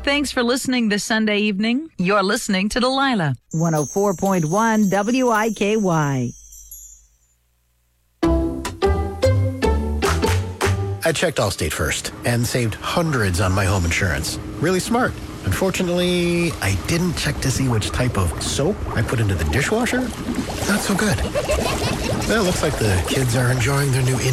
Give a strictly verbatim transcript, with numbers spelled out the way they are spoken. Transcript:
Thanks for listening this Sunday evening. You're listening to Delilah. one oh four point one W I K Y. I checked Allstate first and saved hundreds on my home insurance. Really smart. Unfortunately, I didn't check to see which type of soap I put into the dishwasher. Not so good. Well, looks like the kids are enjoying their new